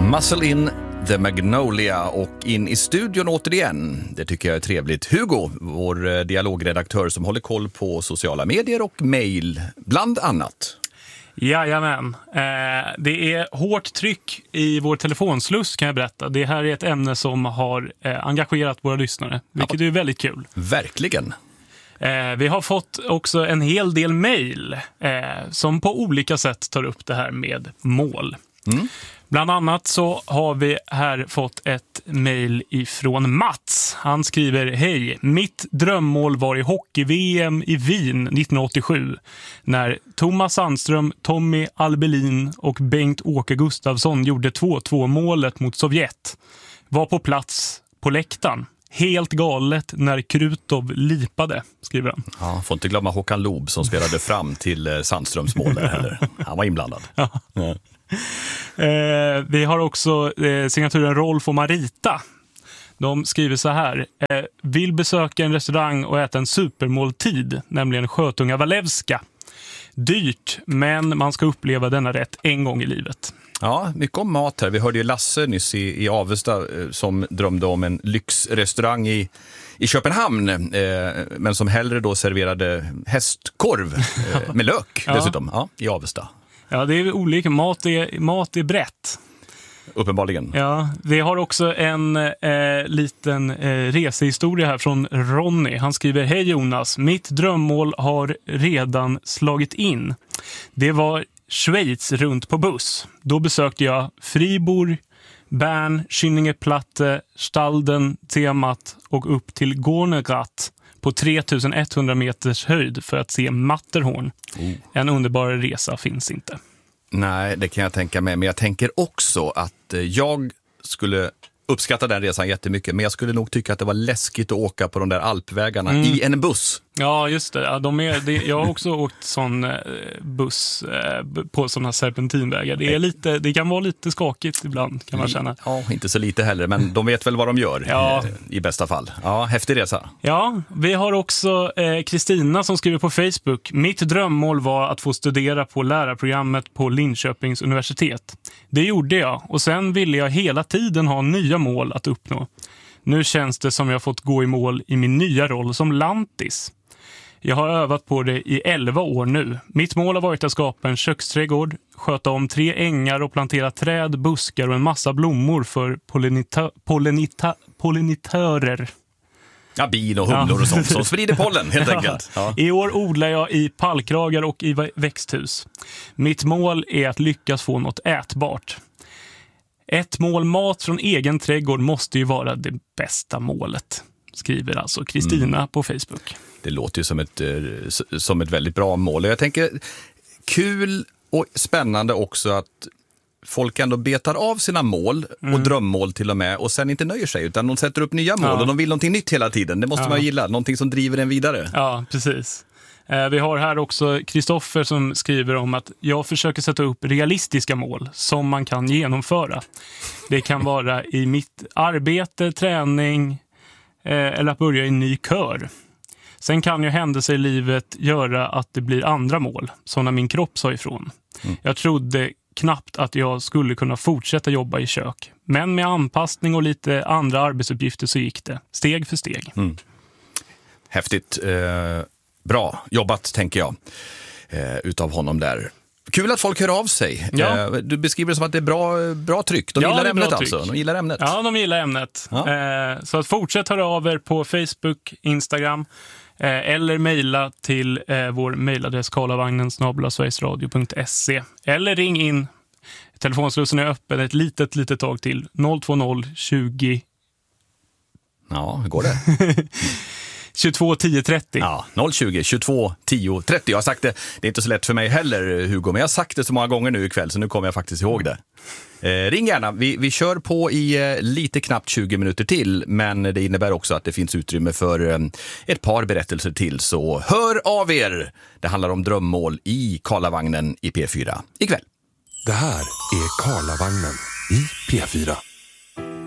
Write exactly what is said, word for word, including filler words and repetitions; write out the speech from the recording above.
Muscle in the Magnolia och in i studion återigen. Det tycker jag är trevligt. Hugo, vår dialogredaktör som håller koll på sociala medier och mejl, bland annat. Jajamän. Eh, det är hårt tryck i vår telefonsluss, kan jag berätta. Det här är ett ämne som har eh, engagerat våra lyssnare, vilket ja, är väldigt kul. Verkligen. Eh, vi har fått också en hel del mejl eh, som på olika sätt tar upp det här med mål. Mm. Bland annat så har vi här fått ett mejl ifrån Mats. Han skriver: Hej, mitt drömmål var i hockey-V M i Wien nittonhundraåttiosju när Thomas Sandström, Tommy Albelin och Bengt-Åke Gustafsson gjorde två två målet mot Sovjet. Var på plats på läktaren. Helt galet när Krutov lipade, skriver han. Ja, får inte glömma Håkan Loob som spelade fram till Sandströms mål heller. Han var inblandad. Ja. Ja. Eh, vi har också eh, signaturen Rolf och Marita. De skriver så här: eh, vill besöka en restaurang och äta en supermåltid, nämligen Sjötunga Walewska. Dyrt, men man ska uppleva denna rätt en gång i livet. Ja, mycket om mat här. Vi hörde ju Lasse nyss i, i Avesta eh, som drömde om en lyxrestaurang i, i Köpenhamn, eh, men som hellre då serverade hästkorv eh, med lök ja. dessutom, ja, i Avesta. Ja, det är olika. Mat är, mat är brett. Uppenbarligen. Ja, vi har också en eh, liten eh, resehistoria här från Ronny. Han skriver: Hej Jonas, mitt drömmål har redan slagit in. Det var Schweiz runt på buss. Då besökte jag Fribourg, Bern, Schynningeplatte, Stalden, Temat och upp till Gornerat på tre tusen etthundra meters höjd för att se Matterhorn. Oh. En underbar resa finns inte. Nej, det kan jag tänka mig. Men jag tänker också att jag skulle uppskatta den resan jättemycket. Men jag skulle nog tycka att det var läskigt att åka på de där alpvägarna mm. i en buss. Ja, just det. Ja, de är, det jag har också åkt sån eh, buss eh, på såna serpentinvägar. Det, är lite, det kan vara lite skakigt ibland, kan man känna. Ja, inte så lite heller, men de vet väl vad de gör ja. eh, i bästa fall. Ja, häftig resa. Ja, vi har också Kristina eh, som skriver på Facebook: Mitt drömmål var att få studera på lärarprogrammet på Linköpings universitet. Det gjorde jag, och sen ville jag hela tiden ha nya mål att uppnå. Nu känns det som jag fått gå i mål i min nya roll som lantis. Jag har övat på det i elva år nu. Mitt mål har varit att skapa en köksträdgård, sköta om tre ängar och plantera träd, buskar och en massa blommor för pollinita- pollinita- pollinitörer. Ja, bin och humlor ja. och sånt som sprider pollen helt enkelt. Ja. I år odlar jag i pallkragar och i växthus. Mitt mål är att lyckas få något ätbart. Ett mål mat från egen trädgård måste ju vara det bästa målet, skriver alltså Kristina mm. på Facebook. Det låter ju som ett, som ett väldigt bra mål. Och jag tänker, kul och spännande också att folk ändå betar av sina mål och mm. drömmål till och med och sen inte nöjer sig utan de sätter upp nya mål ja. och de vill någonting nytt hela tiden. Det måste ja. man gilla, någonting som driver en vidare. Ja, precis. Eh, vi har här också Kristoffer som skriver om att jag försöker sätta upp realistiska mål som man kan genomföra. Det kan vara i mitt arbete, träning eh, eller att börja i en ny kör. Sen kan ju händelser i livet göra att det blir andra mål, som när min kropp sa ifrån. Mm. Jag trodde knappt att jag skulle kunna fortsätta jobba i kök. Men med anpassning och lite andra arbetsuppgifter så gick det, steg för steg. Mm. Häftigt. Eh, bra jobbat, tänker jag, eh, utav honom där. Kul att folk hör av sig. Ja. Eh, du beskriver det som att det är bra, bra tryck. De ja, gillar ämnet alltså. De gillar ämnet. Ja, de gillar ämnet. Ja. Eh, så att fortsätt höra av er på Facebook, Instagram eh, eller mejla till eh, vår mejladress karlavagnen snabel-a sverigesradio punkt se eller ring in. Telefonslussen är öppen ett litet, litet tag till noll två noll tjugo. Ja, hur går det? tjugotvå tio trettio. Ja, noll tjugo tjugotvå tio trettio. Jag har sagt det, det är inte så lätt för mig heller, Hugo, men jag har sagt det så många gånger nu ikväll så nu kommer jag faktiskt ihåg det. Eh, ring gärna, vi, vi kör på i eh, lite knappt tjugo minuter till, men det innebär också att det finns utrymme för eh, ett par berättelser till, så hör av er. Det handlar om drömmål i Karlavagnen i P fyra ikväll. Det här är Karlavagnen i P fyra.